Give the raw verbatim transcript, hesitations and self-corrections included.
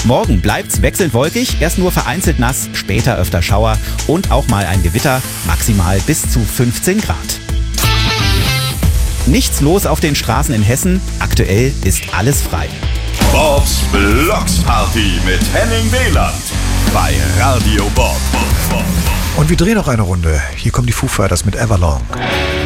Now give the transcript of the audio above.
Morgen bleibt's wechselnd wolkig, erst nur vereinzelt nass, später öfter Schauer und auch mal ein Gewitter, maximal bis zu fünfzehn Grad. Nichts los auf den Straßen in Hessen, aktuell ist alles frei. Bobs Blocksparty mit Henning Wieland bei Radio Bob. Und wir drehen noch eine Runde. Hier kommen die Foo Fighters mit Everlong.